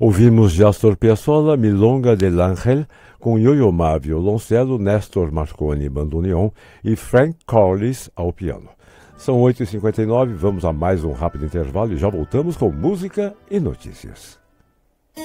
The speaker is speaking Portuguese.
Ouvimos de Astor Piazzolla, Milonga del Ángel, com Yo-Yo Ma violoncelo, Néstor Marconi bandoneon e Frank Corliss ao piano. São 8h59, vamos a mais um rápido intervalo e já voltamos com música e notícias.